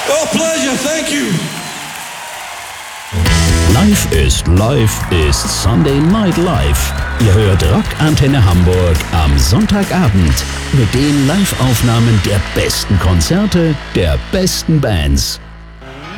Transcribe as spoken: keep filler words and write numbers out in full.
Oh, pleasure, thank you. Live ist Live ist Sunday Night Live. Ihr hört Rockantenne Hamburg am Sonntagabend mit den Live-Aufnahmen der besten Konzerte der besten Bands.